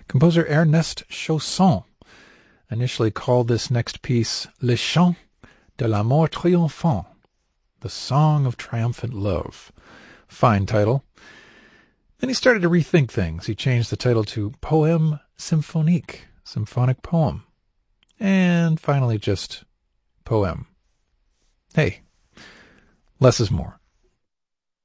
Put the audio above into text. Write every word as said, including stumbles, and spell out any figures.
Composer Ernest Chausson initially called this next piece Le Chant de l'amour triomphant, the Song of Triumphant Love. Fine title. Then he started to rethink things. He changed the title to Poème Symphonique, symphonic poem. And finally just Poème. Hey, less is more.